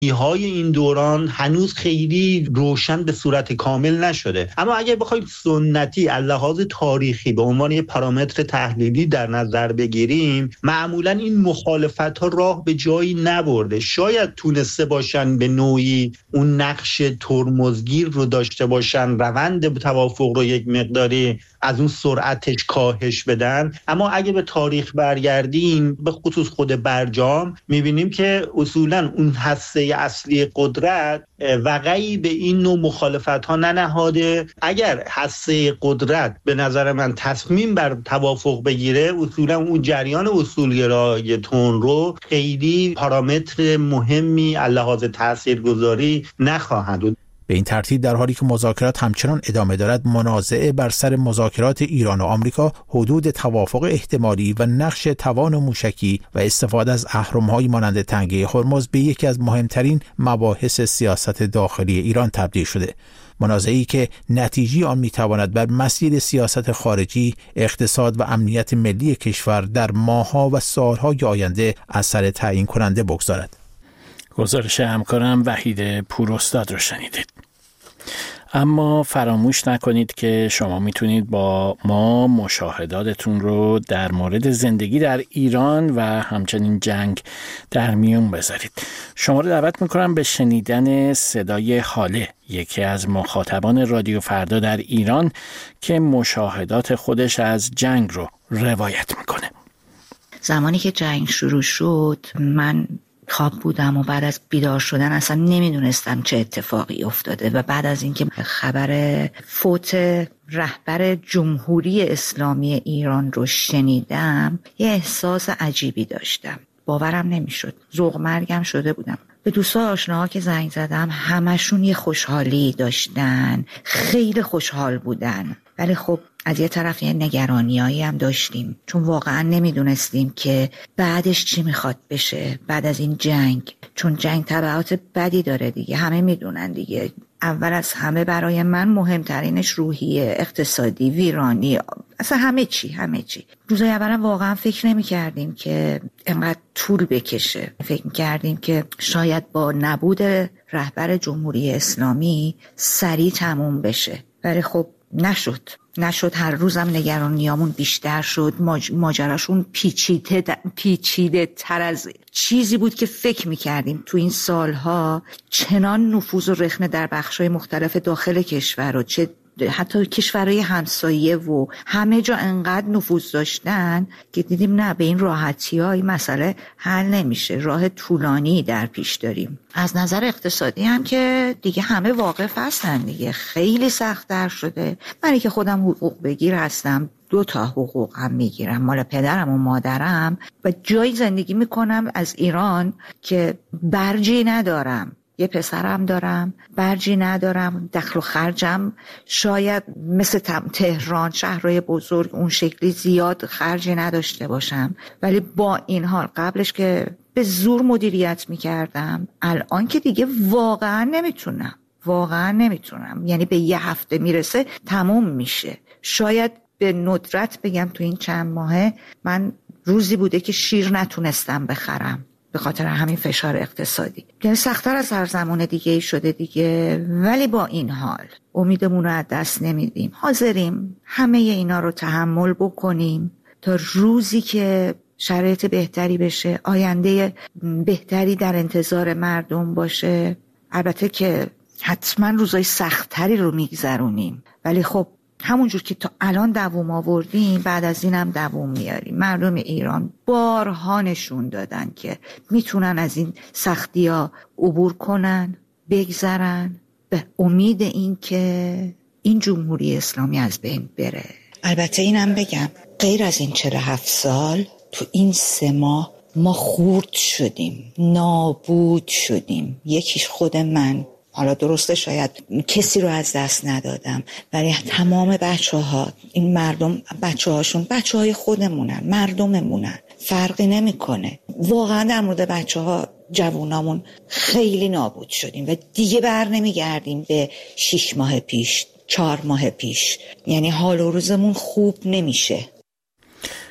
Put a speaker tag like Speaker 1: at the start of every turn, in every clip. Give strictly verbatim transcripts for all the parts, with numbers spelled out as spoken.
Speaker 1: های این دوران هنوز خیلی روشن به صورت کامل نشده. اما اگر بخوایم سنتی از لحاظ تاریخی به عنوان یک پارامتر تحلیلی در نظر بگیریم، معمولا این مخالفت ها راه به جایی نبرده. شاید تونسته باشن به نوعی اون نقش ترمزگیر رو داشته باشن، روند توافق رو یک مقداری از اون سرعتش کاهش بدن. اما اگه به تاریخ برگردیم، به خصوص خود برجام، میبینیم که اصولا اون هسته اصلی قدرت وقعی به این نوع مخالفت ها ننهاده. اگر هسته قدرت به نظر من تصمیم بر توافق بگیره، اصولا اون جریان اصولگرای تندرو خیلی پارامتر مهمی از لحاظ تاثیرگذاری نخواهند بود.
Speaker 2: به این ترتیب در حالی که مذاکرات همچنان ادامه دارد، منازعه بر سر مذاکرات ایران و آمریکا، حدود توافق احتمالی و نقش توان موشکی و استفاده از اهرم‌های مانند تنگه هرمز به یکی از مهمترین مباحث سیاست داخلی ایران تبدیل شده. منازعه‌ای که نتیجه آن میتواند بر مسیر سیاست خارجی، اقتصاد و امنیت ملی کشور در ماه‌ها و سال‌های آینده اثر تعیین کننده بگذارد.
Speaker 3: گزارش همکارم وحید پوراستاد رو شنیدید. اما فراموش نکنید که شما میتونید با ما مشاهداتتون رو در مورد زندگی در ایران و همچنین جنگ در میون بذارید. شما رو دعوت میکنم به شنیدن صدای حاله، یکی از مخاطبان رادیو فردا در ایران که مشاهدات خودش از جنگ رو روایت میکنه.
Speaker 4: زمانی که جنگ شروع شد، من خواب بودم و بعد از بیدار شدن اصلا نمیدونستم چه اتفاقی افتاده و بعد از اینکه خبر فوت رهبر جمهوری اسلامی ایران رو شنیدم، یه احساس عجیبی داشتم. باورم نمیشد. ذوق مرگم شده بودم. به دوستا آشناها که زنگ زدم، همشون یه خوشحالی داشتن، خیلی خوشحال بودن. ولی خب از یه طرف یه نگرانیایی هم داشتیم، چون واقعا نمیدونستیم که بعدش چی میخواد بشه بعد از این جنگ، چون جنگ تبعات بدی داره دیگه، همه میدونن دیگه. اول از همه برای من مهمترینش روحیه، اقتصادی، ویرانی، اصلا همه چی همه چی. روزای اولا واقعا فکر نمی کردیم که اینقدر طول بکشه. فکر می کردیم که شاید با نبود رهبر جمهوری اسلامی سریع تموم بشه، ولی خب نشد نشد هر روزم نگرانیامون بیشتر شد. ماج... ماجراشون پیچیده د... پیچیده تر از چیزی بود که فکر میکردیم. تو این سالها چنان نفوذ و رخنه در بخشای مختلف داخل کشور و چه حتی کشورهای همسایه و همه جا انقدر نفوذ داشتن که دیدیم نه، به این راحتی ها این مسئله حل نمیشه، راه طولانی در پیش داریم. از نظر اقتصادی هم که دیگه همه واقف هستن دیگه، خیلی سخت در شده. من که خودم حقوق بگیر هستم، دو تا حقوق هم میگیرم، مال پدرم و مادرم، و جایی زندگی میکنم از ایران که برجی ندارم. یه پسرم دارم، برجی ندارم، دخل و خرجم شاید مثل تهران شهرهای بزرگ اون شکلی زیاد خرجی نداشته باشم، ولی با این حال قبلش که به زور مدیریت میکردم، الان که دیگه واقعا نمیتونم واقعا نمیتونم یعنی به یه هفته میرسه تموم میشه. شاید به ندرت بگم تو این چند ماهه من روزی بوده که شیر نتونستم بخرم به خاطر همین فشار اقتصادی. یعنی سخت‌تر از هر زمان دیگه شده دیگه، ولی با این حال امیدمون رو از دست نمیدیم. حاضریم همه اینا رو تحمل بکنیم تا روزی که شرایط بهتری بشه، آینده بهتری در انتظار مردم باشه. البته که حتما روزای سخت‌تری رو میگذرونیم، ولی خب همونجور که تا الان دوام آوردیم بعد از اینم دوام میاریم. مردم ایران بارها نشون دادن که میتونن از این سختی ها عبور کنن، بگذرن، به امید این که این جمهوری اسلامی از بین بره. البته اینم بگم غیر از این چهل و هفت سال تو این سه ماه ما خورد شدیم، نابود شدیم. یکیش خود من، حالا درسته شاید کسی رو از دست ندادم، ولی تمام بچه ها، این مردم بچه هاشون بچه های خودمونن، مردممونن، فرقی نمی کنه. واقعا در مورد بچه ها جوونامون خیلی نابود شدیم و دیگه بر نمی گردیم به شش ماه پیش، چهار ماه پیش. یعنی حال و روزمون خوب نمیشه.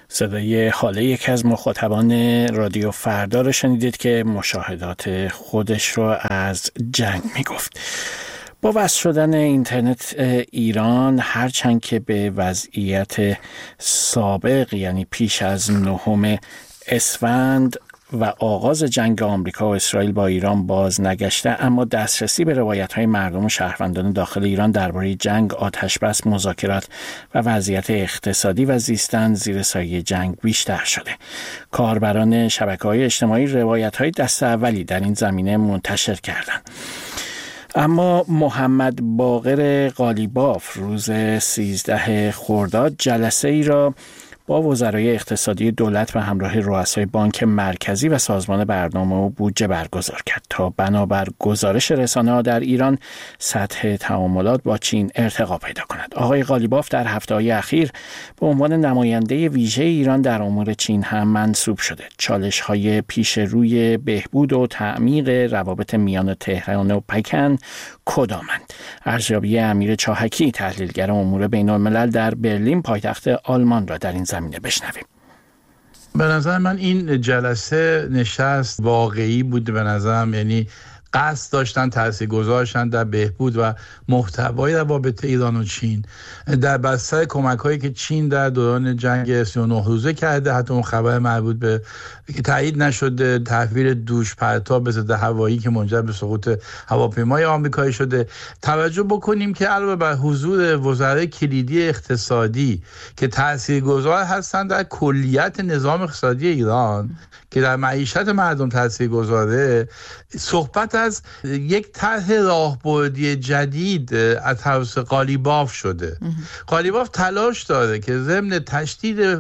Speaker 3: صدای حاله یکی از مخاطبان رادیو فردا رو شنیدید که مشاهدات خودش رو از جنگ میگفت. با وصل شدن اینترنت ایران، هرچند که به وضعیت سابق یعنی پیش از نهم اسفند و آغاز جنگ آمریکا و اسرائیل با ایران باز نگشته، اما دسترسی به روایت‌های مردم و شهروندان داخل ایران درباره جنگ، آتشبس، مذاکرات و وضعیت اقتصادی و زیستن زیر سایه جنگ بیشتر شده. کاربران شبکه‌های اجتماعی روایت‌های دست اولی در این زمینه منتشر کردند. اما محمد باقر قالیباف روز سیزده خرداد جلسه ای را با وزرای اقتصادی دولت و همراه رؤسای بانک مرکزی و سازمان برنامه و بودجه برگزار کرد تا بنابر گزارش رسانه‌ها در ایران سطح تعاملات با چین ارتقا پیدا کند. آقای قالیباف در هفته‌های اخیر به عنوان نماینده ویژه ایران در امور چین هم منصوب شده. چالش‌های پیش روی بهبود و تعمیق روابط میان تهران و پکن کدامند؟ ارزیابی امیر چاهکی، تحلیلگر امور بین‌الملل در برلین پایتخت آلمان را در این زمینه بشنویم.
Speaker 5: به نظر من این جلسه نشست واقعی بود. به نظرم یعنی قصد داشتن تاثیرگذارشن در بهبود و محتوای روابط ایران و چین در بستر کمک‌هایی که چین در دوران جنگ سی و نه روزه کرده. حتی اون خبر مربوط به که تایید نشده تحویل دوش پرتاب به ضد هوایی که منجر به سقوط هواپیمای آمریکایی شده. توجه بکنیم که علاوه بر حضور وزرای کلیدی اقتصادی که تاثیرگذار هستند در کلیت نظام اقتصادی ایران که در معیشت مردم تاثیرگذاره، صحبت از یک طرح راهبردی جدید از طرف قالیباف شده. قالیباف تلاش داره که ضمن تشدید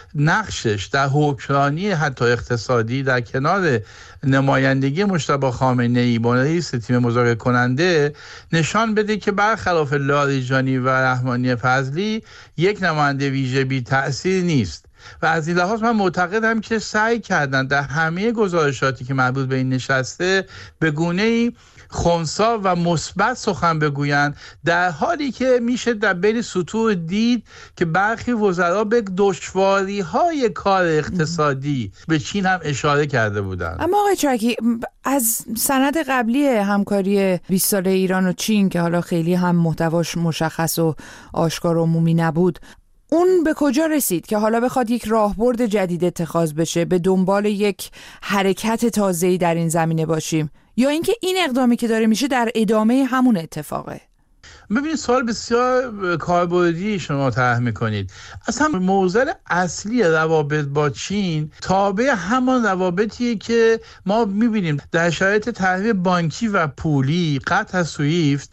Speaker 5: نقشش در حکمرانی حتی اقتصادی در کنار نمایندگی مجتبی خامنه‌ای با رئیس تیم مذاکره کننده نشان بده که برخلاف لاریجانی و رحمانی فضلی یک نماینده ویژه بی تأثیر نیست. و از این لحاظ من معتقدم که سعی کردن در همه گزارشاتی که مربوط به این نشسته به گونه‌ای خنثی و مثبت سخن بگویند، در حالی که میشه در بین سطور دید که برخی وزرا به دشواری‌های کار اقتصادی به چین هم اشاره کرده بودند.
Speaker 6: اما آقای چاهکی، از سند قبلی همکاری بیست ساله ایران و چین که حالا خیلی هم محتواش مشخص و آشکار و عمومی نبود، اون به کجا رسید که حالا بخواد یک راهبرد جدید اتخاذ بشه، به دنبال یک حرکت تازه‌ای در این زمینه باشیم، یا اینکه این اقدامی که داره میشه در ادامه همون اتفاقه؟
Speaker 5: ببینید، سوال بسیار کاربردی شما طرح میکنید. اصلا موضوع اصلی روابط با چین تابع همان روابطیه که ما میبینیم در شرایط تحریم بانکی و پولی. قطع سویفت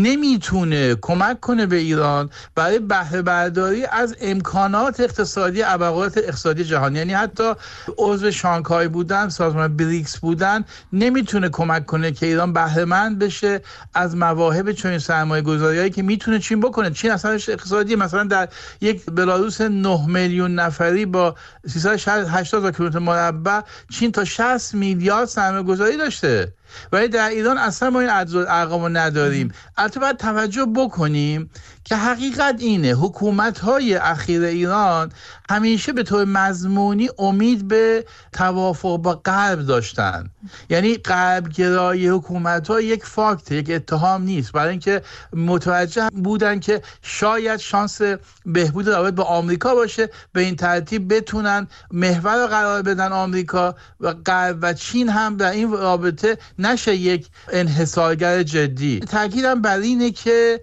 Speaker 5: نمیتونه کمک کنه به ایران برای بهره برداری از امکانات اقتصادی ابرقدرت اقتصادی جهانی. یعنی حتی عضو شانگهای بودن، سازمان بریکس بودن، نمیتونه کمک کنه که ایران بهره مند بشه از مواهب چنین سرمایه‌گذاری هایی که میتونه چین بکنه. چین اصلا اقتصادی مثلا در یک بلاروس نه میلیون نفری با سیصد و هشتاد هزار کیلومتر مربع چین تا شصت میلیارد سرمایه‌گذاری داشته، ولی در ایران اصلا ما این ارقامو نداریم. البته باید توجه بکنیم که حقیقت اینه حکومت‌های اخیر ایران همیشه به طور مضمونی امید به توافق با غرب داشتن. یعنی غرب گرایی حکومت‌ها یک فاکت، یک اتهام نیست، برای اینکه متوجه بودن که شاید شانس بهبود روابط با آمریکا باشه، به این ترتیب بتونن محور رو قرار بدن آمریکا و غرب و چین هم در این رابطه نشه یک انحصارگر جدی. تاکیدم بر اینه که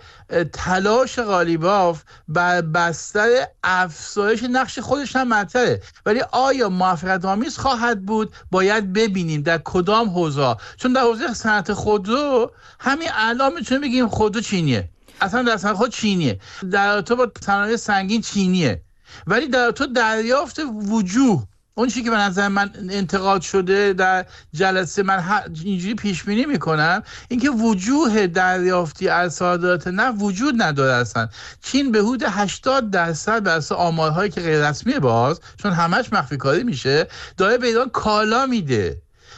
Speaker 5: تلاش قالیباف بر بستر افزایش نقش خودش هم مطرحه، ولی آیا موفقیت آمیز خواهد بود باید ببینیم در کدام حوزه. چون در حوزه صنعت خودرو همین الان میتونیم بگیم خودرو چینیه، اصلا در صنعت خود چینیه، در تو با صنایع سنگین چینیه، ولی در تو دریافت وجوه، اون چیزی که به نظر من انتقاد شده در جلسه، من اینجوری پیش بینی میکنم اینکه وجوه دریافتی از صادرات نفت وجود نداره. اصلا چین به حدود هشتاد درصد بر اساس آمارهایی که غیر رسمی باز، چون همش مخفی کاری میشه، داره به ایران کالا میده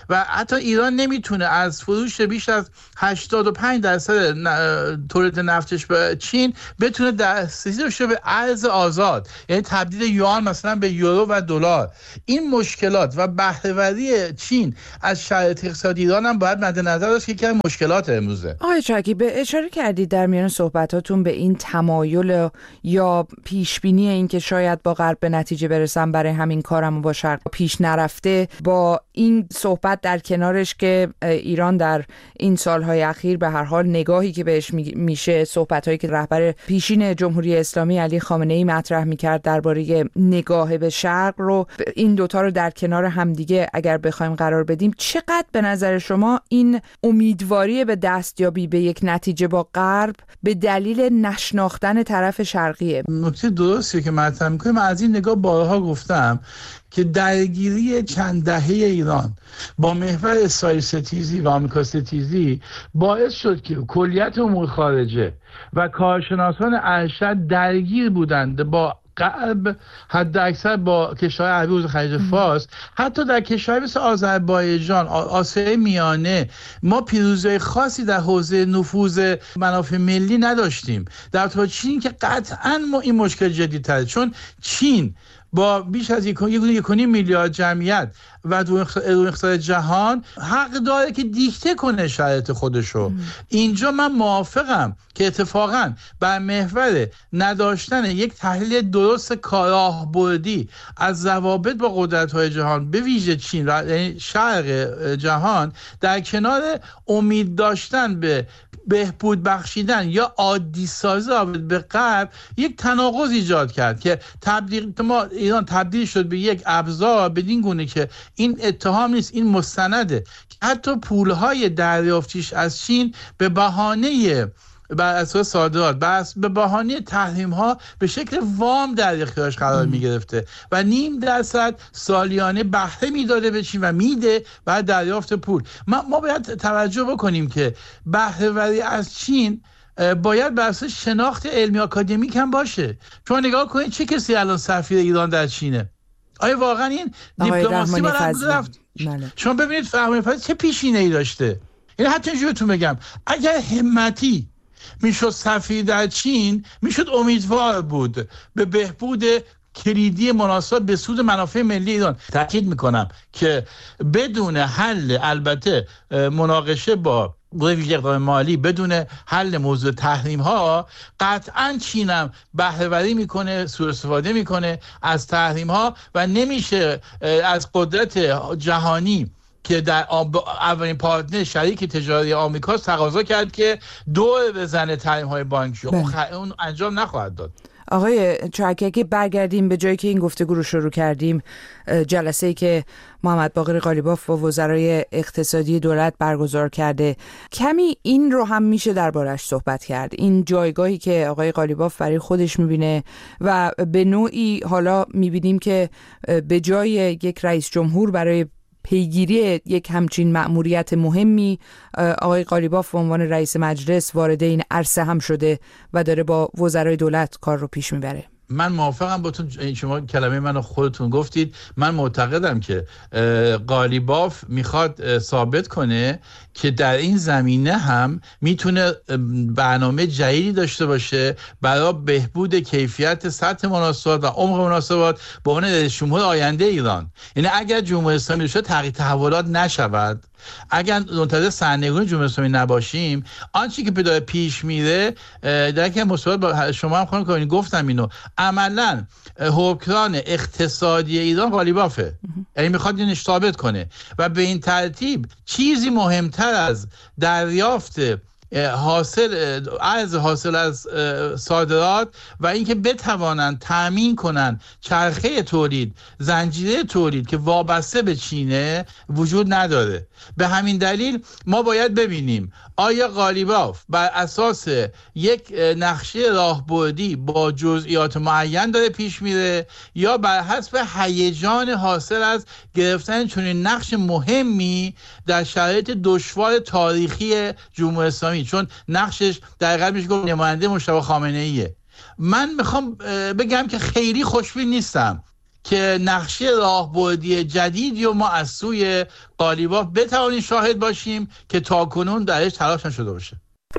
Speaker 5: و حتی ایران نمیتونه از فروش بیش از هشتاد و پنج درصد تولید نفتش به چین بتونه دسترسی داشته به ارز آزاد، یعنی تبدیل یوان مثلا به یورو و دلار. این مشکلات و بهره‌وری چین از شرایط اقتصادی ایران هم باید مد نظر داشت که یکی از مشکلات امروزه.
Speaker 6: آقای چاکی، به اشاره کردید در میان صحبتاتون به این تمایل یا پیش بینی این که شاید با غرب به نتیجه برسم، برای همین کارم با شرق پیش نرفته، با این صحبت در کنارش که ایران در این سالهای اخیر به هر حال نگاهی که بهش میشه، صحبت‌هایی که رهبر پیشین جمهوری اسلامی علی خامنه‌ای مطرح میکرد درباره نگاه به شرق رو، این دوتا رو در کنار همدیگه اگر بخوایم قرار بدیم، چقدر به نظر شما این امیدواری به دستیابی به یک نتیجه با غرب به دلیل نشناختن طرف شرقیه؟
Speaker 5: نکته درستیه که مطرح می‌کنیم. من از این نگاه بارها گفتم که درگیری چند دهه ایران با محور اسرائیل ستیزی و آمریکا ستیزی باعث شد که کلیت امور خارجه و کارشناسان ارشد درگیر بودند با غرب، حد اکثر با کشورهای عربی حوزه خلیج فارس، حتی در کشورهای مثل آذربایجان، آسیای میانه ما پیروزی خاصی در حوزه نفوذ منافع ملی نداشتیم، در تو چین که قطعاً ما این مشکل جدی‌تره، چون چین با بیش از یک و نیم میلیارد جمعیت و دو اقتصاد جهان حق داره که دیکته کنه شرایط خودشو. اینجا من موافقم که اتفاقا بر محور نداشتن یک تحلیل درست کارآهبردی از روابط با قدرت‌های جهان، به ویژه چین و شرق جهان، در کنار امید داشتن به بهبود بخشیدن یا عادی سازی به غرب، یک تناقض ایجاد کرد که تبدیل ما ایران تبدیل شد به یک ابزار بدین گونه که این اتهام نیست، این مستنده. حتی پولهای دریافتیش از چین به بهانه بر اساس صادرات، بس به بهانه تحریم ها به شکل وام در اختیارش قرار می گرفته و نیم درصد سالیانه بهره میداده به چین و میده بعد دریافت پول. ما, ما باید توجه بکنیم که بهره وری از چین باید بر اساس شناخت علمی آکادمیک هم باشه. شما نگاه کنید چه کسی الان سفیر ایران در چینه؟ آیا واقعا این دیپلماسی باید رفت؟ شما ببینید فرهنگ فضلی چه پیشینه ای داشته. این حتی اینجوری بهتون بگم، اگر همتی میشد سفیر در چین، میشد امیدوار بود به بهبود کلیدی مناسب به سود منافع ملی ایران. تاکید میکنم که بدون حل، البته مناقشه با ویژه اقدام مالی، بدون حل موضوع تحریم ها، قطعا چینم بهره وری میکنه، سوء استفاده میکنه از تحریم ها و نمیشه از قدرت جهانی که در اولین پارتنر شریک تجاری آمریکا تقاضا کرد که دور بزنه تحریم های بانکی. اون انجام نخواهد داد.
Speaker 6: آقای چاکی، اگه برگردیم به جایی که این گفتگو رو شروع کردیم، جلسه‌ای که محمد باقر قالیباف با وزرای اقتصادی دولت برگزار کرده، کمی این رو هم میشه دربارش صحبت کرد، این جایگاهی که آقای قالیباف برای خودش میبینه و به نوعی حالا میبینیم که به جای یک رئیس جمهور برای پیگیری یک همچین مأموریت مهمی، آقای قالیباف به عنوان رئیس مجلس وارد این عرصه هم شده و داره با وزرای دولت کار رو پیش میبره.
Speaker 5: من موافقم با تون، شما کلمه منو خودتون گفتید. من معتقدم که قالیباف میخواد ثابت کنه که در این زمینه هم میتونه برنامه جدیدی داشته باشه برای بهبود کیفیت سطح مناسبات و عمق مناسبات به عنوان رئیس جمهور آینده ایران. یعنی اگر جمهوری اسلامی بشه تغییر تحولات نشود، اگر منتظر سرنگونی جمهوری اسلامی نباشیم، آنچه که پیدا پیش میره در که مصاحبه با شما هم خانم کامینی گفتم اینو، عملاً حکمران اقتصادی ایران قالیبافه، یعنی میخواد اینو ثابت کنه و به این ترتیب چیزی مهمتر از دریافت حاصل از حاصل از صادرات و اینکه بتوانند تامین کنند چرخه تولید، زنجیره تولید که وابسته به چینه وجود نداره. به همین دلیل ما باید ببینیم آیا قالیباف بر اساس یک نقشه راهبردی با جزئیات معین داره پیش میره یا بر حسب هیجان حاصل از گرفتن چنین نقش مهمی در شرایط دشوار تاریخی جمهوری اسلامی، چون نقشش در حقیقت میشه گفت نماینده مجتبی خامنه ایه. من میخوام بگم که خیلی خوشبین نیستم که نقشه راهبردی جدیدی و ما از سوی قالیباف بتوانیم شاهد باشیم که تاکنون درش تلاش نشده باشه.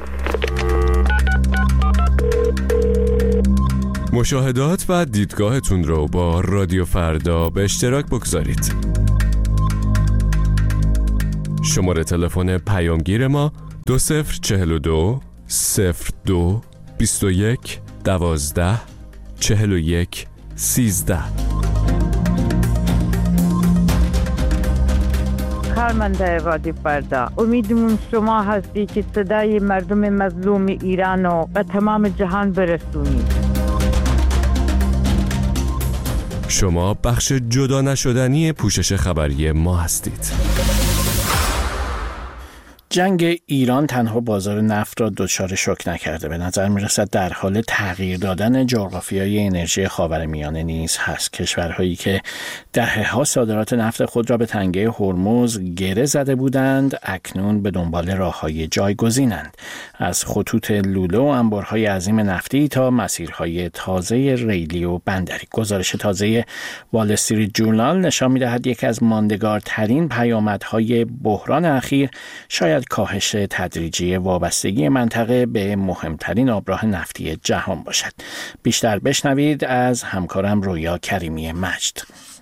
Speaker 7: مشاهدات و دیدگاهتون رو با رادیو فردا به اشتراک بگذارید. شماره تلفن پیامگیر ما دو صفر چهل و دو صفر دو بیست و یک دوازده چهل و یک سیزده.
Speaker 8: کارمنده رادیو فردا، امیدمون شما هستی که صدای مردم مظلوم ایران رو به تمام جهان برسونید.
Speaker 7: شما بخش جدا نشدنی پوشش خبری ما هستید.
Speaker 3: جنگ ایران تنها بازار نفت را دچار شوک نکرده، به نظر می‌رسد در حال تغییر دادن جغرافیای انرژی خاورمیانه نیز هست. کشورهایی که دهه‌ها صادرات نفت خود را به تنگه هرمز گره زده بودند، اکنون به دنبال راه‌های جایگزینند، از خطوط لوله و انبارهای عظیم نفتی تا مسیرهای تازه ریلی و بندری. گزارش تازه وال استریت جورنال نشان می‌دهد یکی از ماندگارترین پیامدهای بحران اخیر شاید کاهش تدریجی وابستگی منطقه به مهمترین آبراه نفتی جهان باشد. بیشتر بشنوید از همکارم رویا کریمی مجد.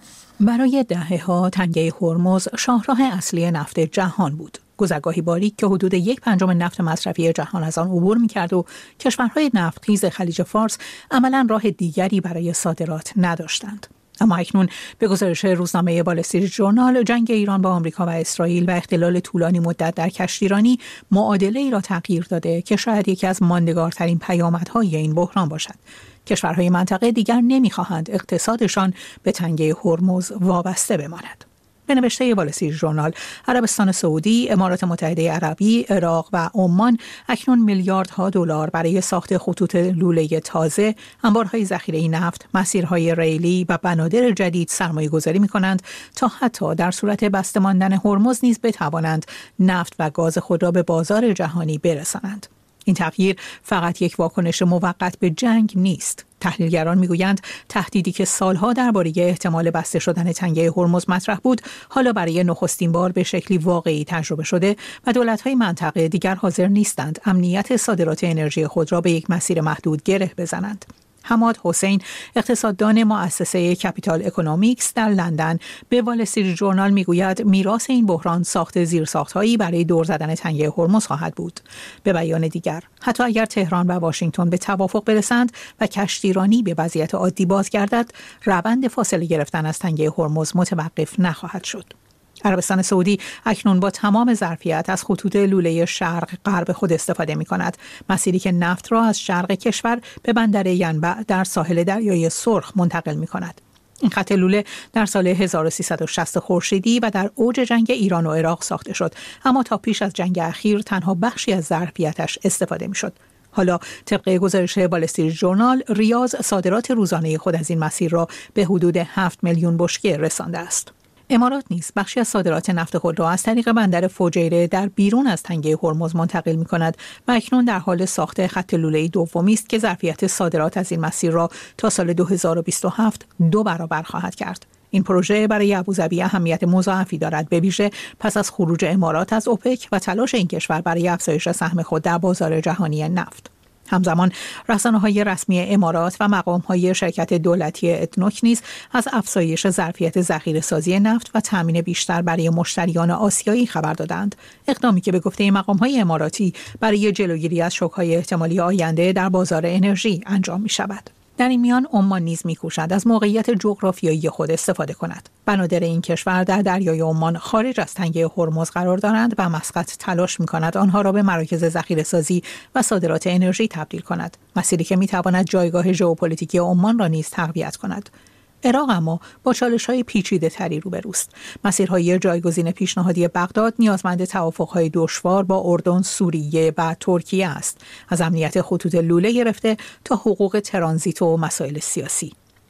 Speaker 9: برای دهه‌ها تنگه هرمز شاهراه اصلی نفت جهان بود. گذرگاهی باریک که حدود یک پنجم نفت مصرفی جهان از آن عبور می‌کرد و کشورهای نفتخیز خلیج فارس عملاً راه دیگری برای صادرات نداشتند. اما اکنون به گزارش روزنامه وال استریت جورنال، جنگ ایران با آمریکا و اسرائیل و اختلال طولانی مدت در کشتیرانی معادله ای را تغییر داده که شاید یکی از ماندگارترین پیامدهای این بحران باشد. کشورهای منطقه دیگر نمی‌خواهند اقتصادشان به تنگه هرمز وابسته بماند. به نوشته وال استریت جورنال، عربستان سعودی، امارات متحده عربی، عراق و عمان اکنون میلیاردها دلار برای ساخت خطوط لوله تازه، انبارهای ذخیره نفت، مسیرهای ریلی و بنادر جدید سرمایه‌گذاری می‌کنند تا حتی در صورت بسته ماندن هرمز نیز بتوانند نفت و گاز خود را به بازار جهانی برسانند. این تغییر فقط یک واکنش موقت به جنگ نیست. تحلیلگران میگویند تهدیدی که سالها درباره احتمال بسته شدن تنگه هرمز مطرح بود، حالا برای نخستین بار به شکلی واقعی تجربه شده و دولت‌های منطقه دیگر حاضر نیستند امنیت صادرات انرژی خود را به یک مسیر محدود گره بزنند. حماد حسین، اقتصاددان مؤسسه کپیتال اکونومیکس در لندن، به وال استریت جورنال میگوید میراث این بحران ساخت زیرساخت‌هایی برای دور زدن تنگه هرمز خواهد بود. به بیان دیگر، حتی اگر تهران و واشنگتن به توافق برسند و کشتیرانی به وضعیت عادی بازگردد، روند فاصله گرفتن از تنگه هرمز متوقف نخواهد شد. عربستان سعودی اکنون با تمام ظرفیت از خطوط لوله شرق غرب خود استفاده می کند، مسیری که نفت را از شرق کشور به بندر ینبع در ساحل دریای سرخ منتقل می کند. این خط لوله در سال هزار و سیصد و شصت خورشیدی و در اوج جنگ ایران و عراق ساخته شد، اما تا پیش از جنگ اخیر تنها بخشی از ظرفیتش استفاده می شد. حالا طبق گزارش وال استریت جورنال، ریاض صادرات روزانه خود از این مسیر را به حدود هفت میلیون بشکه رسانده است. امارات نیز بخشی از صادرات نفت خود را از طریق بندر فجیره در بیرون از تنگه هرمز منتقل می کند و اکنون در حال ساخت خط لوله دومی است که ظرفیت صادرات از این مسیر را تا سال دو هزار و بیست و هفت دو برابر خواهد کرد. این پروژه برای ابوظبی اهمیت مضاعفی دارد، به ویژه پس از خروج امارات از اوپک و تلاش این کشور برای افزایش سهم خود در بازار جهانی نفت. همزمان رسانه‌های رسمی امارات و مقام‌های شرکت دولتی ادنوک نیز از افزایش ظرفیت ذخیره‌سازی نفت و تامین بیشتر برای مشتریان آسیایی خبر دادند، اقدامی که به گفته مقام‌های اماراتی برای جلوگیری از شوک‌های احتمالی آینده در بازار انرژی انجام می‌شود. در این میان عمان نیز می‌کوشد از موقعیت جغرافیایی خود استفاده کند. بنادر این کشور در دریای عمان خارج از تنگه هرمز قرار دارند و مسقط تلاش می‌کند آنها را به مراکز ذخیره‌سازی و صادرات انرژی تبدیل کند، مسیری که می‌تواند جایگاه ژئوپلیتیکی عمان را نیز تقویت کند. عراق اما با چالش‌های پیچیده‌تری روبروست. مسیرهای جایگزین پیشنهادی بغداد نیازمند توافق‌های دشوار با اردن، سوریه و ترکیه است، از امنیت خطوط لوله گرفته تا حقوق ترانزیت و مسائل سیاسی.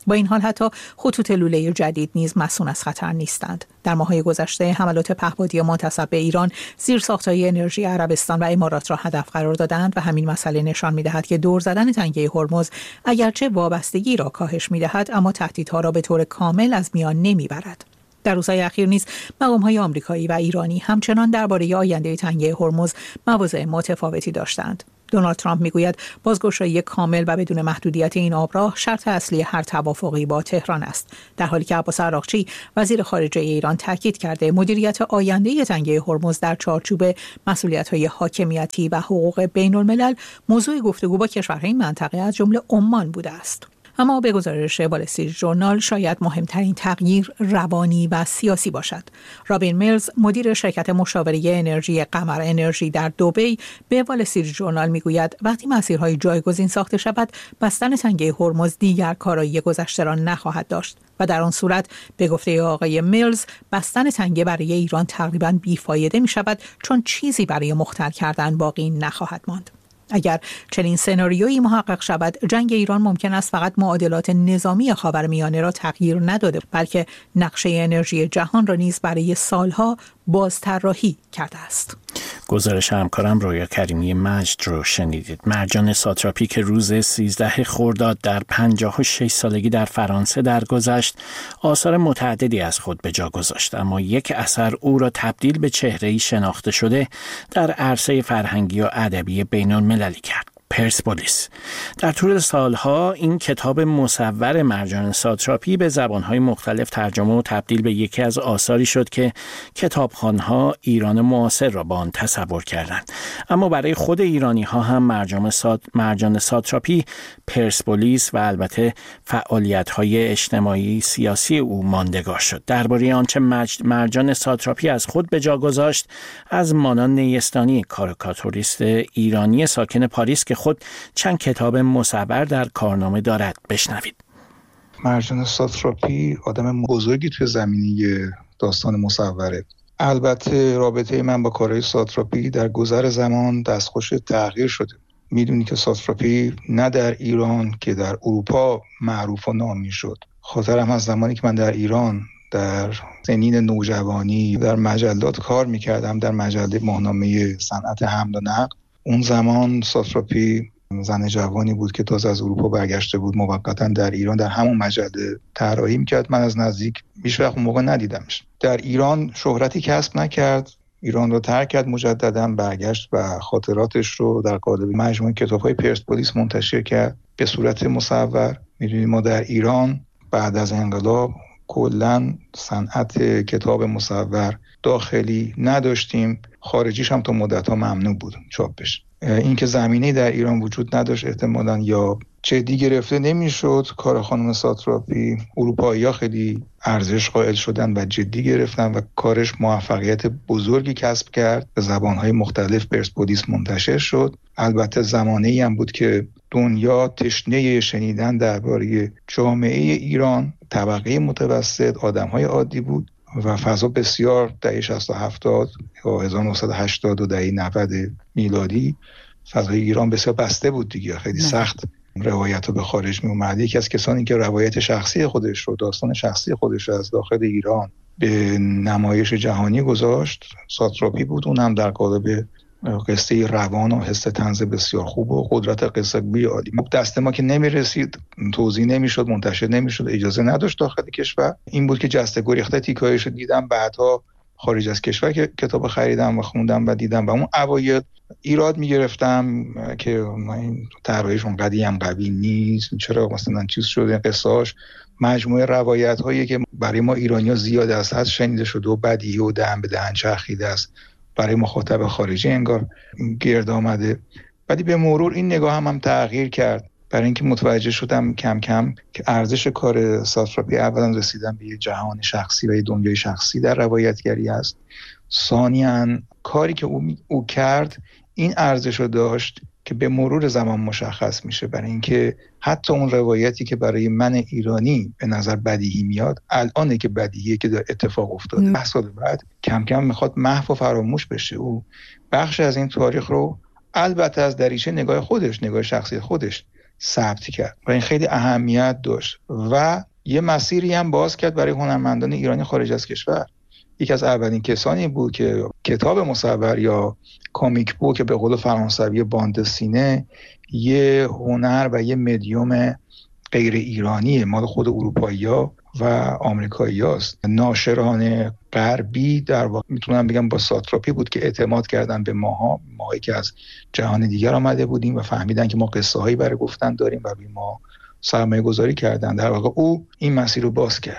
Speaker 9: با این حال حتی خطوط لوله جدید نیز مصون از خطر نیستند. در ماه‌های گذشته حملات پهپادی منتسب به ایران زیرساخت‌های انرژی عربستان و امارات را هدف قرار دادند و همین مسئله نشان می‌دهد که دور زدن تنگه هرمز اگرچه وابستگی را کاهش می‌دهد اما تهدیدها را به طور کامل از میان نمی‌برد. در روزهای اخیر نیز مقام‌های آمریکایی و ایرانی همچنان درباره آینده تنگه هرمز مواضع متفاوتی داشتند. دونالد ترامپ میگوید بازگشایی کامل و بدون محدودیت این آبراه شرط اصلی هر توافقی با تهران است، در حالی که عباس عراقچی وزیر خارجه ایران تاکید کرده مدیریت آینده تنگه هرمز در چارچوب مسئولیت‌های حاکمیتی و حقوق بین‌الملل موضوع گفتگو با کشورهای منطقه از جمله عمان بوده است. اما به گزارش وال استریت ژورنال شاید مهمترین تغییر روانی و سیاسی باشد. رابین میلز مدیر شرکت مشاوره انرژی قمر انرژی در دبی به وال استریت ژورنال میگوید وقتی مسیرهای جایگزین ساخته شود بستن تنگه هرمز دیگر کارایی گذشته را نخواهد داشت و در آن صورت به گفته آقای میلز بستن تنگه برای ایران تقریباً بیفایده می شود چون چیزی برای مختل کردن باقی نخواهد ماند. اگر چنین سناریویی محقق شود جنگ ایران ممکن است فقط معادلات نظامی خاورمیانه را تغییر نداده بلکه نقشه انرژی جهان را نیز برای سالها بازطراحی کرده است.
Speaker 3: گزارش همکارم رویا کریمی مجد رو شنیدید. مرجان ساتراپی که روز سیزده خرداد در پنجاه و شش سالگی در فرانسه درگذشت آثار متعددی از خود به جا گذاشت، اما یک اثر او را تبدیل به چهره‌ای شناخته شده در عرصه فرهنگی و ادبی بین‌المللی کرد. پرسپولیس. در طول سالها این کتاب مصور مرجان ساتراپی به زبانهای مختلف ترجمه و تبدیل به یکی از آثاری شد که کتابخوان‌ها ایران معاصر را با آن تصور کردند. اما برای خود ایرانی‌ها هم مرجان سات... مرجان ساتراپی، پرسپولیس و البته فعالیت‌های اجتماعی سیاسی او ماندگار شد. درباره آنچه مج... مرجان ساتراپی از خود به جا گذاشت از مانان نیستانی، کاریکاتوریست ایرانی ساکن پاریس که خود چند کتاب مصور در کارنامه دارد بشنوید.
Speaker 10: مرجان ساتراپی آدم بزرگی توی زمینه داستان مصوره. البته رابطه من با کارهای ساتراپی در گذر زمان دستخوش تغییر شده. میدونی که ساتراپی نه در ایران که در اروپا معروف و نامی شد. خاطرم از زمانی که من در ایران در سنین نوجوانی در مجلات کار میکردم، در مجله ماهنامه صنعت حمل و نقل. اون زمان ساتراپی زن جوانی بود که تازه از اروپا برگشته بود، موقتا در ایران در همون مجله طراحی میکرد. من از نزدیک هیچ وقت اون موقع ندیدمش. در ایران شهرتی کسب نکرد، ایران رو ترک کرد، مجددا برگشت و خاطراتش رو در قالب مجموعه کتاب‌های پرسپولیس منتشر کرد به صورت مصور. میدونید ما در ایران بعد از انقلاب کلاً صنعت کتاب مصور داخلی نداشتیم، خارجیش هم تا مدت‌ها ممنوع بود چاپش. این که زمینه در ایران وجود نداشت احتمالاً یا جدی گرفته نمیشد کار خانم ساتراپی. اروپایی‌ها خیلی ارزش قائل شدن و جدی گرفتن و کارش موفقیت بزرگی کسب کرد. به زبان‌های مختلف پرسپولیس منتشر شد. البته زمانه‌ای هم بود که دنیا تشنه شنیدن درباره جامعه ایران، طبقه متوسط، آدم‌های عادی بود و فضا بسیار دهه شصت و هفتاد یا هزار و نهصد و هشتاد و دهه نود میلادی فضای ایران بسیار بسته بود دیگه. خیلی نه. سخت روایت ها به خارج می اومد. یکی از کسانی که روایت شخصی خودش رو، داستان شخصی خودش رو از داخل ایران به نمایش جهانی گذاشت ساتراپی بود. اون هم در قالب قصه روان و حس طنز بسیار خوب و قدرت قصه گویی عالی. دست ما که نمیرسید، توزیع نمیشد، منتشر نمیشد، اجازه نداشت داخل کشور. این بود که جسته گریخته تیکایش دیدم، بعدها خارج از کشور که کتاب خریدم و خوندم و دیدم و اون اوایل ایراد میگرفتم که این طراحیشون قدیم قوی نیست، چرا مثلا چیز شده قصه‌اش مجموعه روایت هایی که برای ما ایرانی‌ها زیاد از حد شنیده شده و بدیهی و دهن به دهن چرخیده است، برای مخاطب خارجی انگار گرد آمده. ولی به مرور این نگاه هم, هم تغییر کرد، برای اینکه متوجه شدم کم کم که ارزش کار ساتراپی اولا رسیدن به یه جهان شخصی و یه دنیای شخصی در روایتگری است. ثانیاً کاری که او, او کرد این ارزش رو داشت که به مرور زمان مشخص میشه، برای اینکه حتی اون روایتی که برای من ایرانی به نظر بدیهی میاد الانه که بدیهیه که در اتفاق افتاده. ده سال بعد کم کم میخواد محو و فراموش بشه. او بخش از این تاریخ رو البته از دریچه نگاه خودش، نگاه شخصی خودش ثبت کرد و این خیلی اهمیت داشت و یه مسیری هم باز کرد برای هنرمندان ایرانی خارج از کشور. یکی از اولین کسانی بود که کتاب مصور یا کامیک بوک به قول فرانسوی باند سینه یه هنر و یه مدیوم غیر ایرانی مال خود اروپایی‌ها و آمریکایی‌هاست. ناشران غربی در واقع میتونم بگم با ساتراپی بود که اعتماد کردن به ماها، ماهایی که از جهان دیگر آمده بودیم و فهمیدن که ما قصه هایی برای گفتن داریم و به ما سرمایه گذاری کردن. در واقع او این مسیر رو باز کرد.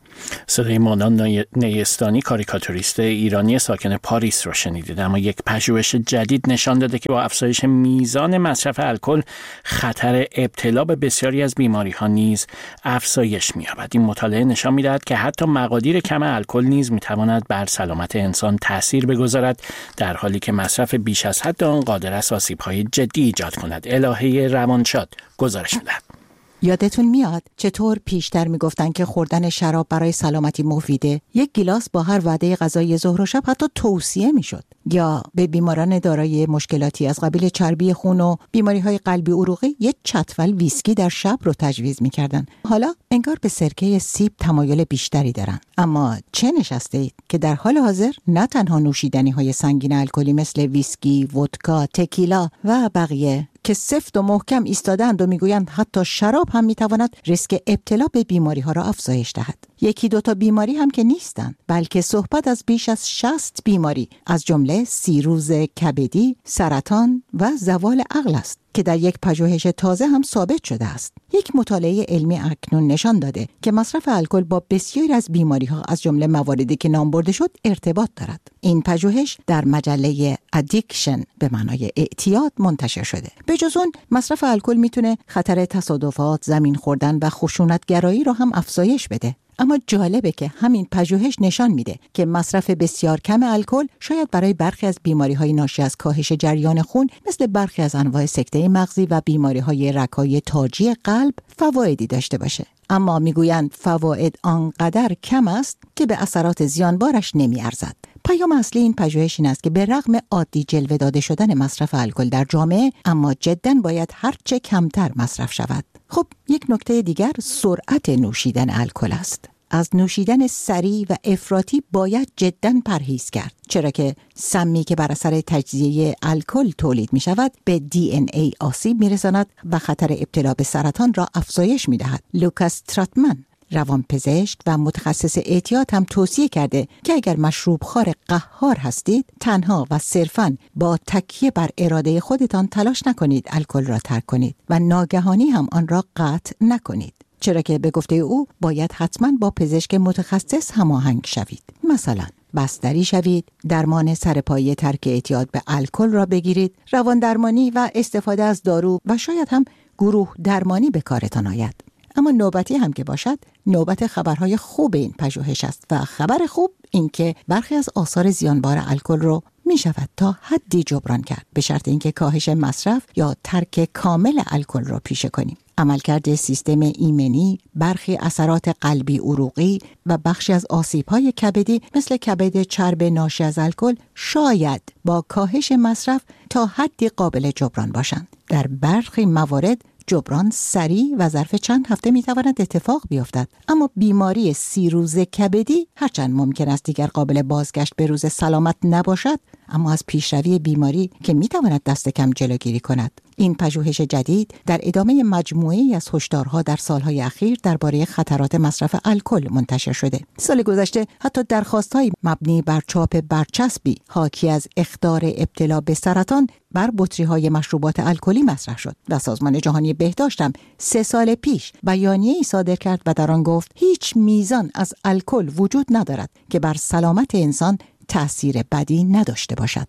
Speaker 3: صدای مانان نیستانی، کاریکاتوریست ایرانی ساکن پاریس رو شنیدید. اما یک پژوهش جدید نشان داده که با افزایش میزان مصرف الکل خطر ابتلا به بسیاری از بیماری‌ها نیز افزایش می‌یابد. این مطالعه نشان می‌دهد که حتی مقادیر کم الکل نیز می‌تواند بر سلامت انسان تأثیر بگذارد، در حالی که مصرف بیش از حد آن قادر است آسیب‌های جدی ایجاد کند. الهه روانشاد گزارش می‌دهد.
Speaker 11: یادتون میاد چطور پیشتر میگفتن که خوردن شراب برای سلامتی مفیده؟ یک گیلاس با هر وعده غذایی ظهر و شب حتی توصیه میشد. یا به بیماران دارای مشکلاتی از قبیل چربی خون و بیماری‌های قلبی عروقی یک چتول ویسکی در شب رو تجویز میکردن. حالا انگار به سرکه سیب تمایل بیشتری دارن. اما چه نشسته اید که در حال حاضر نه تنها نوشیدنی‌های سنگین الکلی مثل ویسکی، ودکا، تکیلا و بقیه که سفت و محکم ایستادند و میگویند حتی شراب هم میتواند ریسک ابتلا به بیماری ها را افزایش دهد. یکی دو تا بیماری هم که نیستند، بلکه صحبت از بیش از شصت بیماری از جمله سیروز کبدی، سرطان و زوال عقل است که در یک پژوهش تازه هم ثابت شده است. یک مطالعه علمی اکنون نشان داده که مصرف الکل با بسیاری از بیماری‌ها از جمله مواردی که نام برده شد ارتباط دارد. این پژوهش در مجله ادیکشن به معنای اعتیاد منتشر شده. به جز اون مصرف الکل میتونه خطر تصادفات، زمین خوردن و خشونتگرایی را هم افزایش بده. اما جالبه که همین پژوهش نشان میده که مصرف بسیار کم الکل شاید برای برخی از بیماری‌های ناشی از کاهش جریان خون مثل برخی از انواع سکته مغزی و بیماری‌های رگ‌های تاجی قلب فوایدی داشته باشه. اما میگویند فواید آنقدر کم است که به اثرات زیانبارش نمیارزد. پیام اصلی این پژوهش این است که به رغم عادی جلوه داده شدن مصرف الکل در جامعه، اما جداً باید هرچه کمتر مصرف شود. خب یک نکته دیگر سرعت نوشیدن الکل است. از نوشیدن سریع و افراطی باید جداً پرهیز کرد، چرا که سمی که بر اثر تجزیه الکل تولید می شود به دی ان ای آسیب می رساند و خطر ابتلا به سرطان را افزایش می دهد. لوکاس تراتمن، روانپزشک و متخصص اعتیاد، هم توصیه کرده که اگر مشروب خوار قهار هستید، تنها و صرفاً با تکیه بر اراده خودتان تلاش نکنید الکل را ترک کنید و ناگهانی هم آن را قطع نکنید، چرا که به گفته او باید حتما با پزشک متخصص هماهنگ شوید. مثلا بستری شوید، درمان سرپایی ترک اعتیاد به الکل را بگیرید، روان درمانی و استفاده از دارو و شاید هم گروه درمانی به کارتان آید. اما نوبتی هم که باشد، نوبت خبرهای خوب این پژوهش است و خبر خوب این که برخی از آثار زیانبار الکل رو می شود تا حدی جبران کرد، به شرط اینکه کاهش مصرف یا ترک کامل الکل را پیشه کنیم. عملکرد سیستم ایمنی، برخی اثرات قلبی عروقی و بخشی از آسیب‌های کبدی مثل کبد چرب ناشی از الکل شاید با کاهش مصرف تا حدی قابل جبران باشند. در برخی موارد جبران سریع و ظرف چند هفته میتواند اتفاق بیفتد، اما بیماری سیروز کبدی هرچند ممکن است دیگر قابل بازگشت به روز سلامت نباشد، اما از پیشروی بیماری که میتواند دست کم جلوگیری کند. این پژوهش جدید در ادامه مجموعه‌ای از هشدارها در سالهای اخیر درباره خطرات مصرف الکل منتشر شده. سال گذشته حتی درخواست‌های مبنی بر چاپ برچسبی حاکی از اخطار ابتلا به سرطان بر بطری‌های مشروبات الکلی مطرح شد و سازمان جهانی بهداشت هم سه سال پیش بیانیه‌ای صادر کرد و در آن گفت هیچ میزان از الکل وجود ندارد که بر سلامت انسان تأثیر بدی نداشته باشد.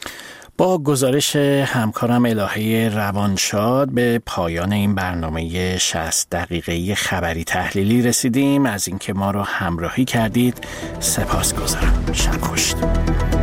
Speaker 3: با گزارش همکارم الهه روانشاد به پایان این برنامه شصت دقیقه‌ای خبری تحلیلی رسیدیم. از اینکه ما رو همراهی کردید سپاسگزارم. شب خوش.